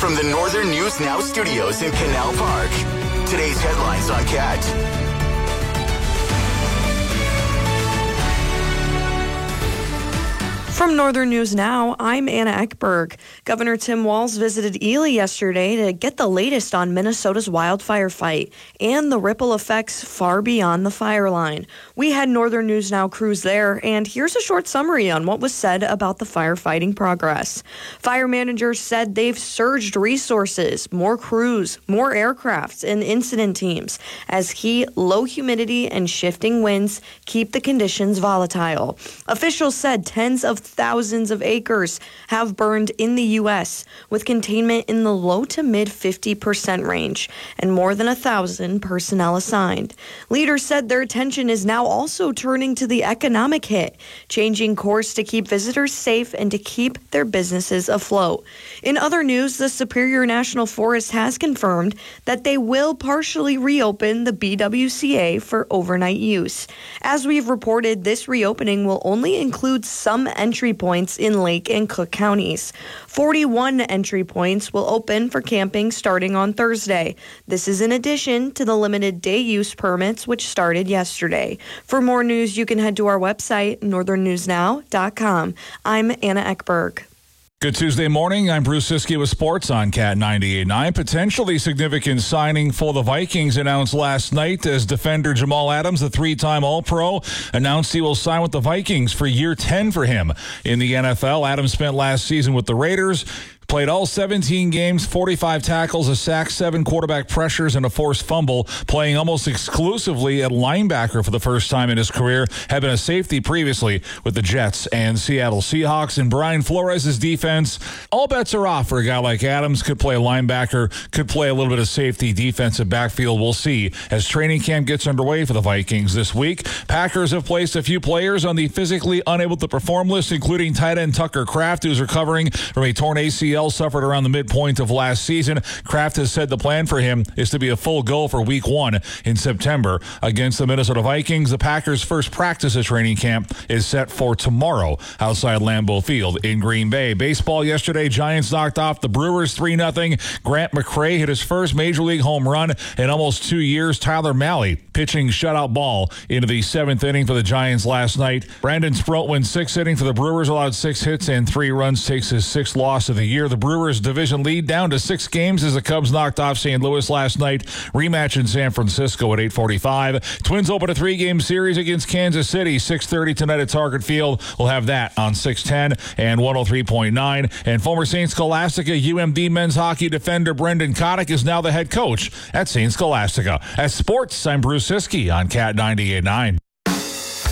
from the Northern News Now studios in Canal Park. Today's headlines on CAT. From Northern News Now, I'm Anna Ekberg. Governor Tim Walz visited Ely yesterday to get the latest on Minnesota's wildfire fight and the ripple effects far beyond the fire line. We had Northern News Now crews there, and here's a short summary on what was said about the firefighting progress. Fire managers said they've surged resources, more crews, more aircrafts, and incident teams as heat, low humidity, and shifting winds keep the conditions volatile. Officials said tens of thousands of acres have burned in the U.S., with containment in the low to mid 50% range and more than 1,000 personnel assigned. Leaders said their attention is now also turning to the economic hit, changing course to keep visitors safe and to keep their businesses afloat. In other news, the Superior National Forest has confirmed that they will partially reopen the BWCA for overnight use. As we've reported, this reopening will only include some entry points in Lake and Cook counties. 41 entry points will open for camping starting on Thursday. This is in addition to the limited day use permits, which started yesterday. For more news, you can head to our website, northernnewsnow.com. I'm Anna Ekberg. Good Tuesday morning. I'm Bruce Siskey with sports on CAT 98.9. Potentially significant signing for the Vikings announced last night as defender Jamal Adams, the three-time All-Pro, announced he will sign with the Vikings for year 10 for him in the NFL. Adams spent last season with the Raiders. Played all 17 games, 45 tackles, a sack, 7 quarterback pressures, and a forced fumble, playing almost exclusively at linebacker for the first time in his career. Had been a safety previously with the Jets and Seattle Seahawks. And Brian Flores' defense, all bets are off for a guy like Adams. Could play a linebacker, could play a little bit of safety, defensive backfield. We'll see as training camp gets underway for the Vikings this week. Packers have placed a few players on the physically unable to perform list, including tight end Tucker Kraft, who's recovering from a torn ACL suffered around the midpoint of last season. Kraft has said the plan for him is to be a full go for week 1 in September against the Minnesota Vikings. The Packers' first practice at training camp is set for tomorrow outside Lambeau Field in Green Bay. Baseball yesterday, Giants knocked off the Brewers 3-0. Grant McCray hit his first major league home run in almost 2 years. Tyler Mahle pitching shutout ball into the 7th inning for the Giants last night. Brandon Sproat wins 6th inning for the Brewers, allowed 6 hits and 3 runs, takes his 6th loss of the year. The Brewers division lead down to 6 games as the Cubs knocked off St. Louis last night. Rematch in San Francisco at 8:45. Twins open a 3-game series against Kansas City, 6:30 tonight at Target Field. We'll have that on 610 and 103.9. And former St. Scholastica UMD men's hockey defender Brendan Kotick is now the head coach at St. Scholastica. At sports, I'm Bruce Siskey on CAT 98.9.